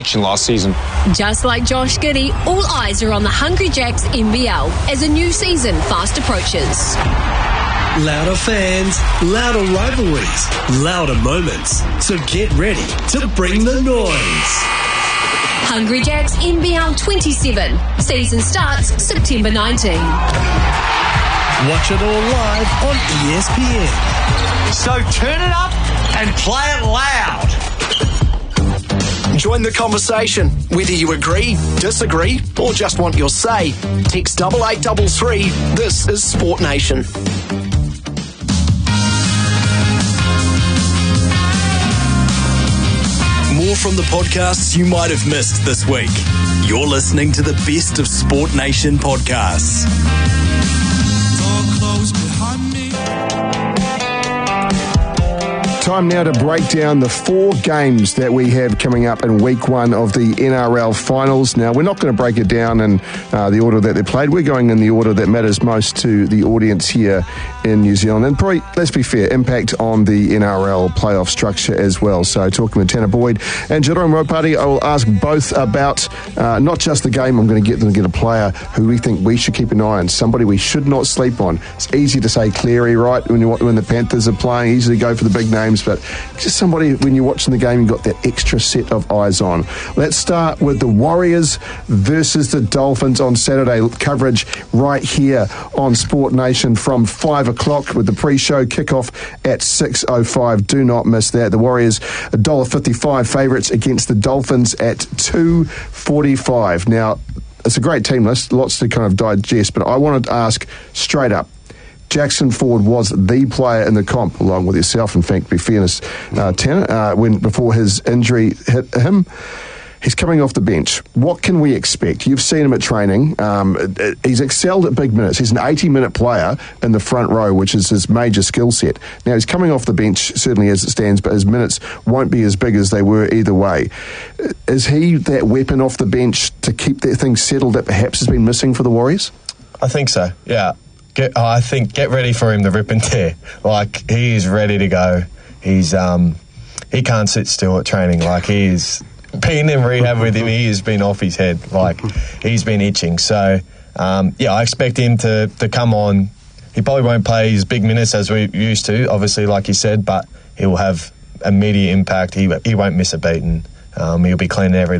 last season. Just like Josh Giddey, all eyes are on the Hungry Jacks NBL as a new season fast approaches. Louder fans, louder rivalries, louder moments. So get ready to bring the noise. Hungry Jacks NBL 27. Season starts September 19. Watch it all live on ESPN. So turn it up and play it loud. Join the conversation. Whether you agree, disagree, or just want your say, text 8833. This is Sport Nation. More from the podcasts you might have missed this week. You're listening to the best of Sport Nation podcasts. Door closed behind me. Time now to break down the 4 games that we have coming up in week 1 of the NRL finals. Now, we're not going to break it down in the order that they're played. We're going in the order that matters most to the audience here in New Zealand. And probably, let's be fair, impact on the NRL playoff structure as well. So talking with Tanner Boyd and Jerome Ropati, I will ask both about not just the game. I'm going to get them to get a player who we think we should keep an eye on, somebody we should not sleep on. It's easy to say Cleary, right, when the Panthers are playing, easy to go for the big names, but just somebody, when you're watching the game, you've got that extra set of eyes on. Let's start with the Warriors versus the Dolphins on Saturday. Coverage right here on Sport Nation from 5 o'clock with the pre-show kickoff at 6:05. Do not miss that. The Warriors $1.55 favourites against the Dolphins at $2.45. Now, it's a great team list, lots to kind of digest, but I wanted to ask straight up, Jackson Ford was the player in the comp, along with yourself, in fact, to be fairness, Tanner, before his injury hit him. He's coming off the bench. What can we expect? You've seen him at training. He's excelled at big minutes. He's an 80-minute player in the front row, which is his major skill set. Now, he's coming off the bench, certainly as it stands, but his minutes won't be as big as they were either way. Is he that weapon off the bench to keep that thing settled that perhaps has been missing for the Warriors? I think so, yeah. Get ready for him to rip and tear. Like, he is ready to go. He's he can't sit still at training. Like, he's been in rehab with him. He has been off his head. Like, he's been itching. So, I expect him to come on. He probably won't play his big minutes as we used to, obviously, like you said, but he will have immediate impact. He won't miss a beat, and he'll be cleaning every